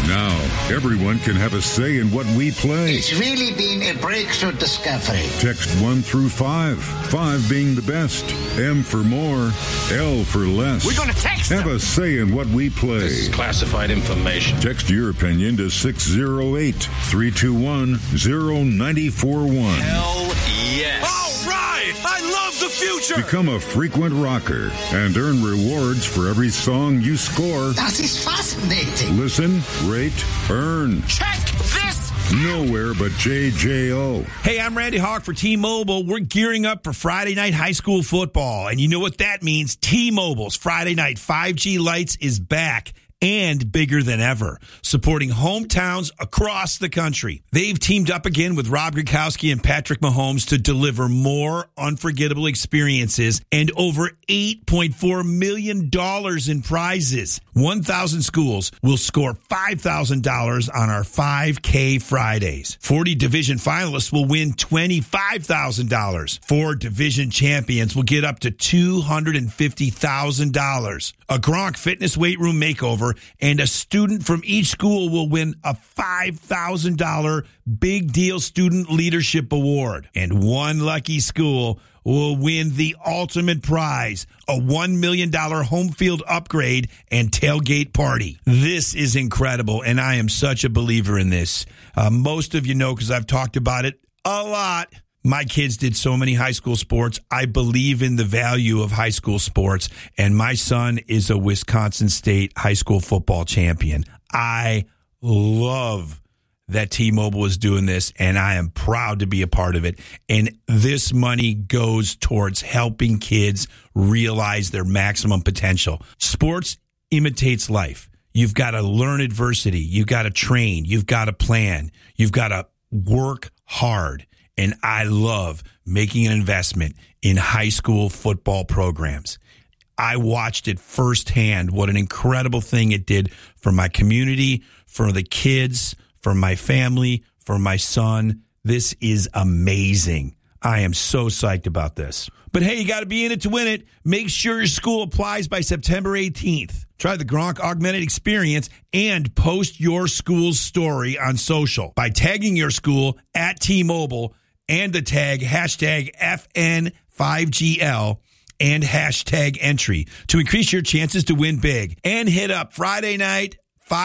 Now, everyone can have a say in what we play. It's really been a breakthrough discovery. Text 1 through 5. 5 being the best. M for more. L for less. We're going to text them. Have a say in what we play. This is classified information. Text your opinion to 608-321-0941. Hell yes. All right. I love the future. Become a frequent rocker and earn rewards for every song you score. That is fascinating. Listen, rate, earn. Check this. Nowhere but JJO. Hey, I'm Randy Hawk for T-Mobile. We're gearing up for Friday night high school football. And you know what that means. T-Mobile's Friday night 5G Lights is back and bigger than ever, supporting hometowns across the country. They've teamed up again with Rob Gronkowski and Patrick Mahomes to deliver more unforgettable experiences and over $8.4 million in prizes. 1,000 schools will score $5,000 on our 5K Fridays. 40 division finalists will win $25,000. 4 division champions will get up to $250,000. A Gronk fitness weight room makeover, and a student from each school will win a $5,000 Big Deal Student Leadership Award. And one lucky school will win the ultimate prize, a $1 million home field upgrade and tailgate party. This is incredible, and I am such a believer in this. Most of you know because I've talked about it a lot. My kids did so many high school sports. I believe in the value of high school sports, and my son is a Wisconsin State high school football champion. I love that T-Mobile is doing this, and I am proud to be a part of it. And this money goes towards helping kids realize their maximum potential. Sports imitates life. You've got to learn adversity. You've got to train. You've got to plan. You've got to work hard. And I love making an investment in high school football programs. I watched it firsthand, what an incredible thing it did for my community, for the kids, for my family, for my son. This is amazing. I am so psyched about this. But hey, you got to be in it to win it. Make sure your school applies by September 18th. Try the Gronk Augmented Experience and post your school's story on social by tagging your school at T-Mobile and the tag hashtag FN5GL and hashtag entry to increase your chances to win big. And hit up Friday night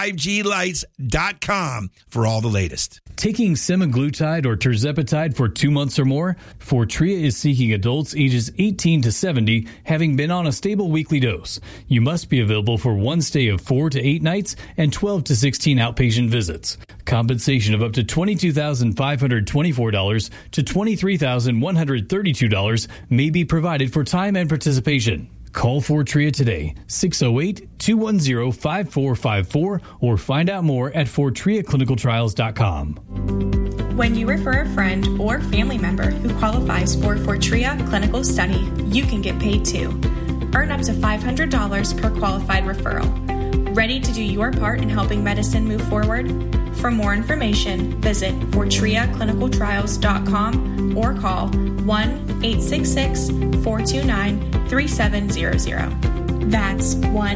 5GLights.com for all the latest. Taking semaglutide or tirzepatide for 2 months or more, Fortrea is seeking adults ages 18 to 70 having been on a stable weekly dose. You must be available for one stay of 4 to 8 nights and 12 to 16 outpatient visits. Compensation of up to $22,524 to $23,132 may be provided for time and participation. Call Fortrea today, 608-210-5454, or find out more at FortreaClinicalTrials.com. When you refer a friend or family member who qualifies for Fortrea Clinical Study, you can get paid too. Earn up to $500 per qualified referral. Ready to do your part in helping medicine move forward? For more information, visit FortreaClinicalTrials.com or call 1-866-429-3700. That's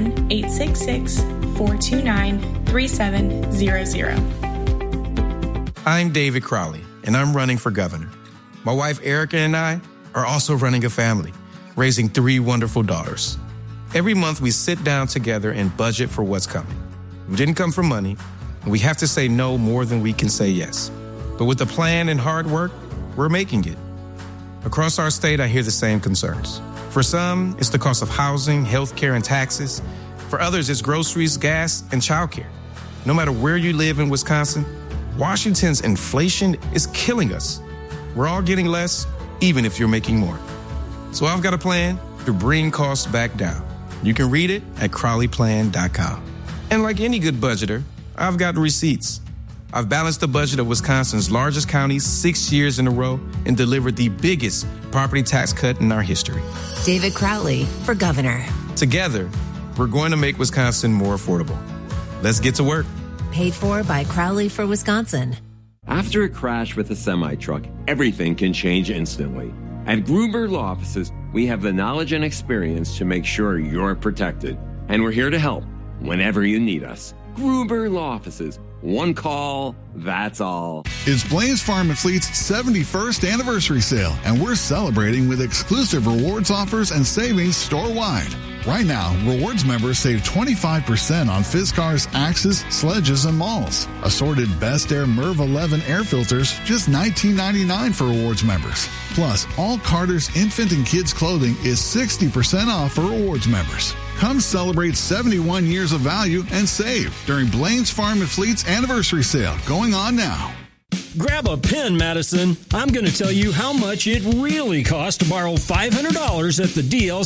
1-866-429-3700. I'm David Crowley, and I'm running for governor. My wife Erica and I are also running a family, raising 3 wonderful daughters. Every month we sit down together and budget for what's coming. We didn't come for money, and we have to say no more than we can say yes. But with a plan and hard work, we're making it. Across our state, I hear the same concerns. For some, it's the cost of housing, healthcare, and taxes. For others, it's groceries, gas, and childcare. No matter where you live in Wisconsin, Washington's inflation is killing us. We're all getting less, even if you're making more. So I've got a plan to bring costs back down. You can read it at CrowleyPlan.com. And like any good budgeter, I've got receipts. I've balanced the budget of Wisconsin's largest counties 6 years in a row and delivered the biggest property tax cut in our history. David Crowley for governor. Together, we're going to make Wisconsin more affordable. Let's get to work. Paid for by Crowley for Wisconsin. After a crash with a semi-truck, everything can change instantly. At Gruber Law Offices, we have the knowledge and experience to make sure you're protected. And we're here to help whenever you need us. Gruber Law Offices. One call, that's all. It's Blaine's Farm and Fleet's 71st anniversary sale, and we're celebrating with exclusive rewards offers and savings store-wide. Right now, rewards members save 25% on Fiskars, Axes, Sledges, and Malls. Assorted Best Air MERV 11 air filters, just $19.99 for rewards members. Plus, all Carter's infant and kids clothing is 60% off for rewards members. Come celebrate 71 years of value and save during Blaine's Farm and Fleet's anniversary sale going on now. Grab a pen, Madison. I'm going to tell you how much it really costs to borrow $500 at the DLC